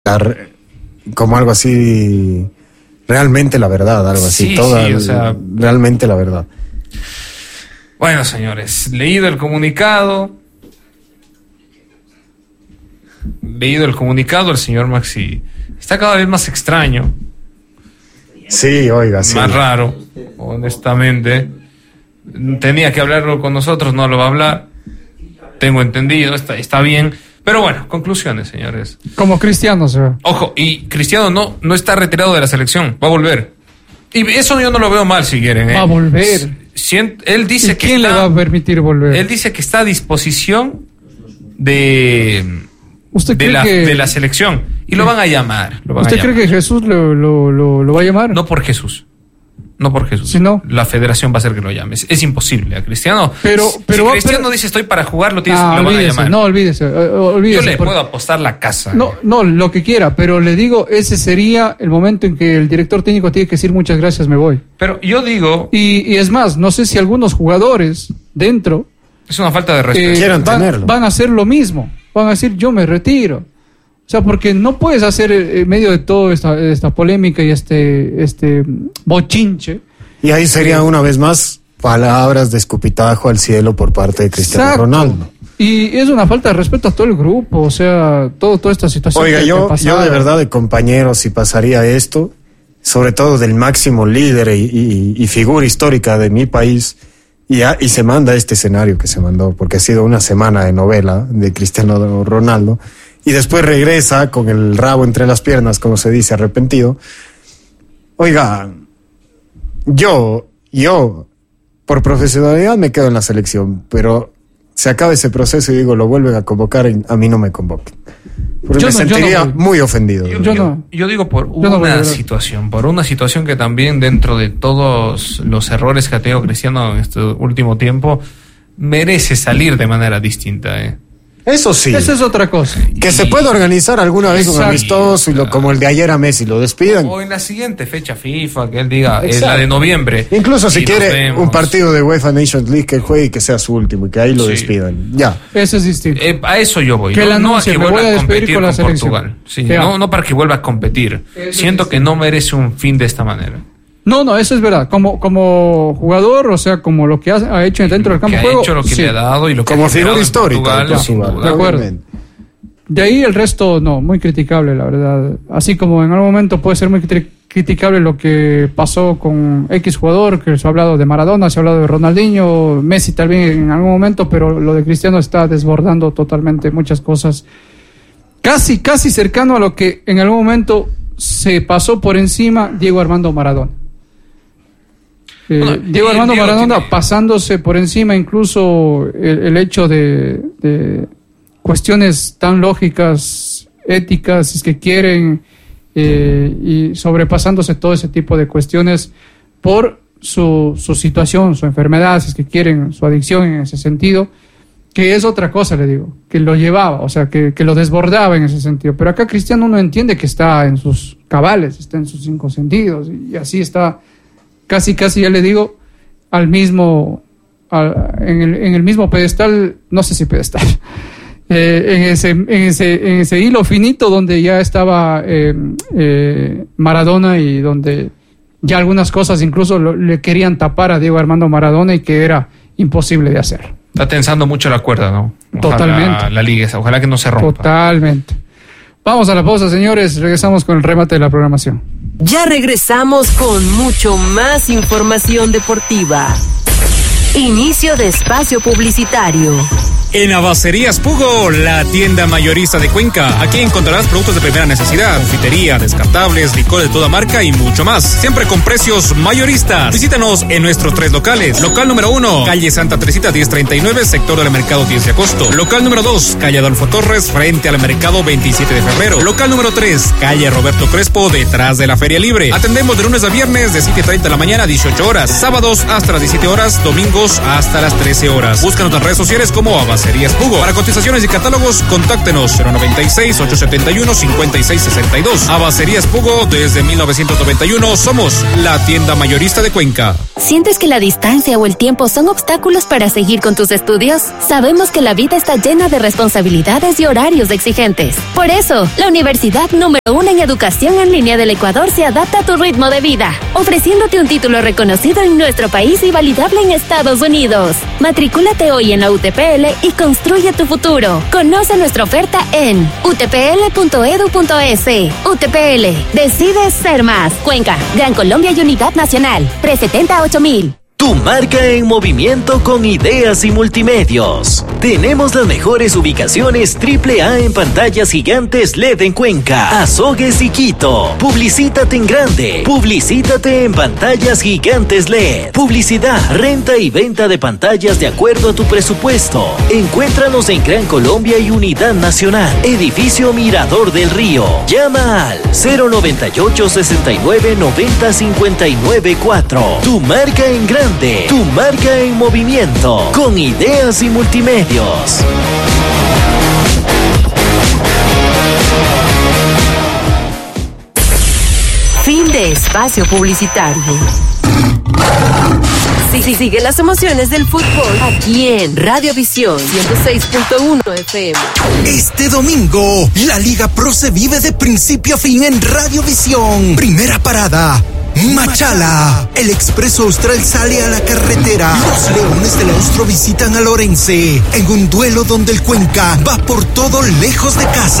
como algo así, realmente la verdad, algo así, sí, toda, sí, o sea, realmente la verdad. Bueno, señores, leído el comunicado, el señor Maxi está cada vez más extraño. Sí, oiga, sí. Más raro, honestamente. Tenía que hablarlo con nosotros, no lo va a hablar. Tengo entendido, está bien. Pero bueno, conclusiones, señores. Como Cristiano, señor. Ojo, y Cristiano no está retirado de la selección, va a volver. Y eso yo no lo veo mal, si quieren. Va a volver. Él dice que ¿quién le va a permitir volver? Él dice que está a disposición de la selección. Y lo van a llamar. ¿Usted cree que Jesús lo va a llamar? No por Jesús. Si no, la federación va a hacer que lo llame. Es imposible. A Cristiano. Pero si Cristiano dice estoy para jugar, lo van a llamar. No, olvídese. Yo le puedo apostar la casa. No, lo que quiera, pero le digo, ese sería el momento en que el director técnico tiene que decir muchas gracias, me voy. Pero yo digo. Y es más, no sé si algunos jugadores dentro. Es una falta de respeto. Quieran tenerlo. Van a hacer lo mismo. Van a decir, yo me retiro. O sea, porque no puedes hacer en medio de toda esta polémica y este bochinche. Y ahí sería una vez más palabras de escupitajo al cielo por parte de Cristiano Ronaldo. Y es una falta de respeto a todo el grupo, o sea, toda esta situación. Oiga, yo de verdad de compañeros, si pasaría esto, sobre todo del máximo líder y figura histórica de mi país, y se manda este escenario que se mandó, porque ha sido una semana de novela de Cristiano Ronaldo, y después regresa con el rabo entre las piernas, como se dice, arrepentido. Oiga, yo, por profesionalidad me quedo en la selección, pero se acaba ese proceso y digo, lo vuelven a convocar y a mí no me convoquen. Porque me sentiría muy ofendido. Yo digo por una situación que también dentro de todos los errores que ha tenido Cristiano en este último tiempo, merece salir de manera distinta, Eso sí. Esa es otra cosa. Que se puede organizar alguna vez un amistoso, como el de ayer a Messi, lo despidan. O en la siguiente fecha FIFA, que él diga, es la de noviembre. Incluso si quiere un partido de UEFA Nations League que juegue y que sea su último y que ahí lo despidan. Ya. Eso es distinto. A eso yo voy. No a que vuelva a competir con Portugal. Sí, no para que vuelva a competir. Siento que no merece un fin de esta manera. No, eso es verdad. Como jugador, o sea, como lo que ha hecho dentro del campo de juego. Ha hecho lo que le ha dado y lo que como figura histórica. De acuerdo. De ahí el resto, no, muy criticable, la verdad. Así como en algún momento puede ser muy criticable lo que pasó con X jugador, que se ha hablado de Maradona, se ha hablado de Ronaldinho, Messi también en algún momento, pero lo de Cristiano está desbordando totalmente muchas cosas. Casi cercano a lo que en algún momento se pasó por encima Diego Armando Maradona. Diego Armando Maradona pasándose por encima incluso el hecho de cuestiones tan lógicas, éticas, si es que quieren, y sobrepasándose todo ese tipo de cuestiones por su situación, su enfermedad, si es que quieren, su adicción en ese sentido, que es otra cosa, le digo, que lo llevaba, o sea, que lo desbordaba en ese sentido. Pero acá Cristiano no entiende que está en sus cabales, está en sus 5 sentidos, y así está. Casi, ya le digo, en el mismo pedestal, no sé si pedestal, en ese hilo finito donde ya estaba Maradona y donde ya algunas cosas incluso le querían tapar a Diego Armando Maradona y que era imposible de hacer. Está tensando mucho la cuerda, ¿no? Totalmente. La liga esa, ojalá que no se rompa. Totalmente. Vamos a la pausa, señores. Regresamos con el remate de la programación. Ya regresamos con mucho más información deportiva. Inicio de espacio publicitario. En Abacerías Pugo, la tienda mayorista de Cuenca. Aquí encontrarás productos de primera necesidad, confitería, descartables, licor de toda marca y mucho más. Siempre con precios mayoristas. Visítanos en nuestros 3 locales. Local número 1, calle Santa Teresita 1039, sector del mercado 10 de agosto. Local número 2, calle Adolfo Torres, frente al mercado 27 de febrero. Local número 3, calle Roberto Crespo, detrás de la Feria Libre. Atendemos de lunes a viernes de 7:30 de la mañana a 18 horas. Sábados hasta las 17 horas, domingos hasta las 13 horas. Búscanos en las redes sociales como Abacerías Abacerías Pugo. Para cotizaciones y catálogos, contáctenos 096-871-5662. Abacerías Pugo, desde 1991 somos la tienda mayorista de Cuenca. ¿Sientes que la distancia o el tiempo son obstáculos para seguir con tus estudios? Sabemos que la vida está llena de responsabilidades y horarios exigentes. Por eso, la Universidad número 1 en Educación en Línea del Ecuador se adapta a tu ritmo de vida, ofreciéndote un título reconocido en nuestro país y validable en Estados Unidos. Matricúlate hoy en la UTPL y construye tu futuro. Conoce nuestra oferta en utpl.edu.es. UTPL, decides ser más. Cuenca, Gran Colombia y Unidad Nacional. Pre-70 8000. Tu marca en movimiento con ideas y multimedios. Tenemos las mejores ubicaciones AAA en pantallas gigantes LED en Cuenca, Azogues y Quito. Publicítate en grande. Publicítate en pantallas gigantes LED. Publicidad, renta y venta de pantallas de acuerdo a tu presupuesto. Encuéntranos en Gran Colombia y Unidad Nacional. Edificio Mirador del Río. Llama al 098 69 90 59 4. Tu marca en grande. Tu marca en movimiento, con ideas y multimedios. Fin de espacio publicitario. Sigue las emociones del fútbol aquí en Radiovisión 106.1 FM. Este domingo, la Liga Pro se vive de principio a fin en Radiovisión. Primera parada, Machala. El Expreso Austral sale a la carretera. Los Leones del Austro visitan a Lorense en un duelo donde el Cuenca va por todo lejos de casa.